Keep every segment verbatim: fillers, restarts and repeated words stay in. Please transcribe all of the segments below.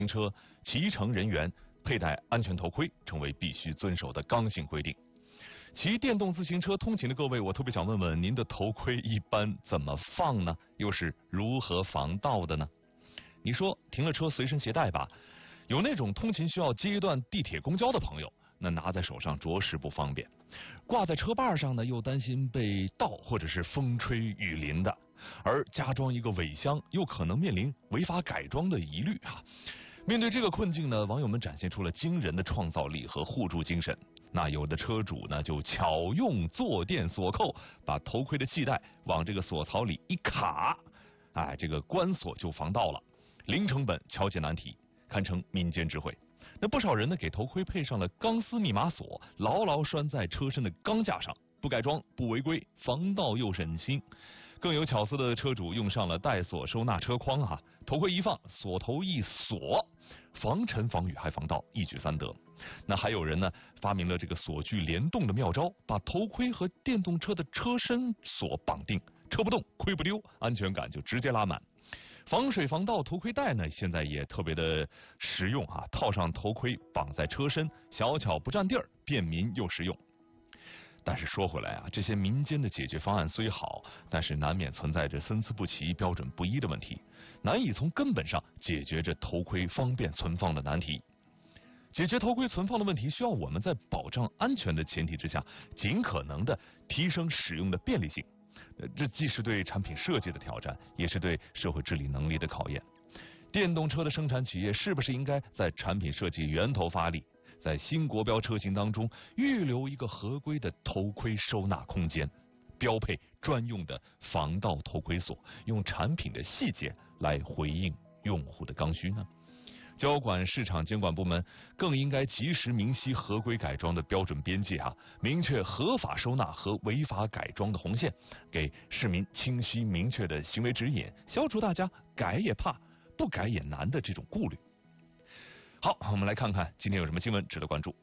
行车骑乘人员佩戴安全头盔成为必须遵守的刚性规定。骑电动自行车通勤的各位，我特别想问问您的头盔一般怎么放呢？又是如何防盗的呢？你说停了车随身携带吧，有那种通勤需要接一段地铁公交的朋友，那拿在手上着实不方便，挂在车把上呢又担心被盗或者是风吹雨淋的，而加装一个尾箱又可能面临违法改装的疑虑啊。面对这个困境呢，网友们展现出了惊人的创造力和互助精神。那有的车主呢就巧用坐垫锁扣，把头盔的系带往这个锁槽里一卡，哎，这个关锁就防盗了，零成本敲解难题，堪称民间智慧。那不少人呢给头盔配上了钢丝密码锁，牢牢拴在车身的钢架上，不改装不违规，防盗又省心。更有巧思的车主用上了带锁收纳车筐啊，头盔一放，锁头一锁，防尘防雨还防盗，一举三得。那还有人呢发明了这个锁具联动的妙招，把头盔和电动车的车身锁绑定，车不动盔不丢，安全感就直接拉满。防水防盗头盔带呢现在也特别的实用啊，套上头盔绑在车身，小巧不占地儿，便民又实用。但是说回来啊，这些民间的解决方案虽好，但是难免存在着参差不齐、标准不一的问题，难以从根本上解决这头盔方便存放的难题。解决头盔存放的问题，需要我们在保障安全的前提之下，尽可能的提升使用的便利性。这既是对产品设计的挑战，也是对社会治理能力的考验。电动车的生产企业是不是应该在产品设计源头发力，在新国标车型当中预留一个合规的头盔收纳空间，标配专用的防盗头盔锁，用产品的细节来回应用户的刚需呢？交管市场监管部门更应该及时明晰合规改装的标准边界啊，明确合法收纳和违法改装的红线，给市民清晰明确的行为指引，消除大家改也怕不改也难的这种顾虑。好，我们来看看今天有什么新闻值得关注。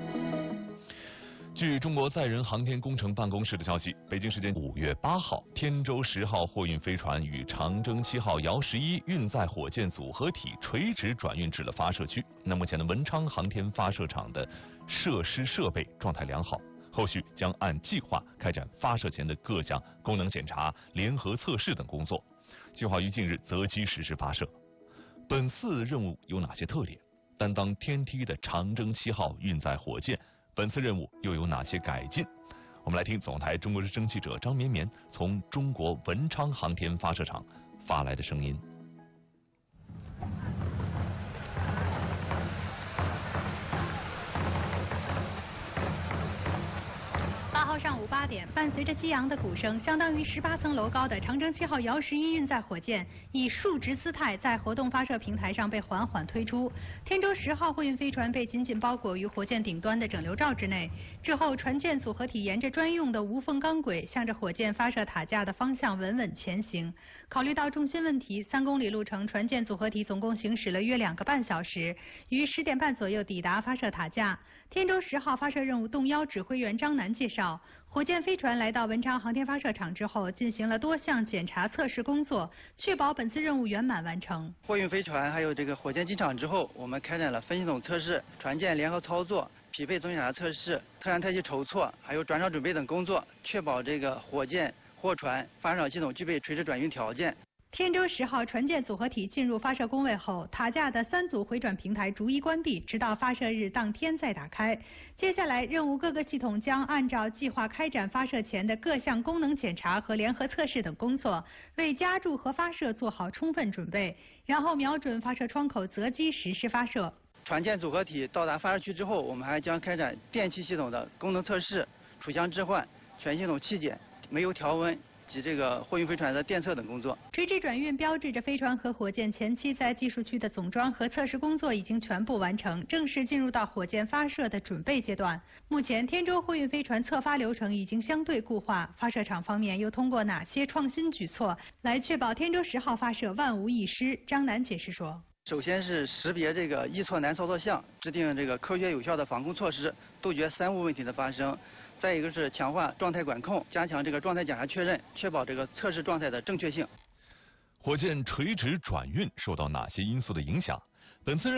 据中国载人航天工程办公室的消息，北京时间五月八号，天舟十号货运飞船与长征七号遥十一运载火箭组合体垂直转运至了发射区。那目前的文昌航天发射场的设施设备状态良好，后续将按计划开展发射前的各项功能检查、联合测试等工作，计划于近日择机实施发射。本次任务有哪些特点？担当天梯的长征七号运载火箭，本次任务又有哪些改进？我们来听总台中国之声记者张绵绵从中国文昌航天发射场发来的声音。 八号上午八点，伴随着激昂的鼓声，相当于十八层楼高的长征七号遥十一运载火箭以竖直姿态在活动发射平台上被缓缓推出。天舟十号货运飞船被紧紧包裹于火箭顶端的整流罩之内。之后，船舰组合体沿着专用的无缝钢轨，向着火箭发射塔架的方向稳稳前行。考虑到重心问题，三公里路程，船舰组合体总共行驶了约两个半小时，于十点半左右抵达发射塔架。天舟十号发射任务动幺指挥员张楠介绍，火箭飞船来到文昌航天发射场之后，进行了多项检查测试工作，确保本次任务圆满完成。 货运飞船还有这个火箭进场之后，我们开展了分系统测试、船舰联合操作、匹配总检查测试、特燃特气筹措，还有转场准备等工作，确保这个火箭、货船、发射场系统具备垂直转运条件。 天舟十号船舰组合体进入发射工位后，塔架的三组回转平台逐一关闭，直到发射日当天再打开。接下来，任务各个系统将按照计划开展发射前的各项功能检查和联合测试等工作，为加注和发射做好充分准备，然后瞄准发射窗口择机实施发射。 船舰组合体到达发射区之后，我们还将开展电气系统的功能测试、储箱置换、全系统气检、煤油调温及这个货运飞船的电测等工作。 垂直转运标志着飞船和火箭前期在技术区的总装和测试工作已经全部完成，正式进入到火箭发射的准备阶段。目前，天舟货运飞船测发流程已经相对固化，发射场方面又通过哪些创新举措来确保天舟十号发射万无一失？张楠解释说。 首先是识别这个易错难操作项，制定这个科学有效的防控措施，杜绝三无问题的发生。再一个是强化状态管控，加强这个状态检查确认，确保这个测试状态的正确性。 火箭垂直转运受到哪些因素的影响？ 本次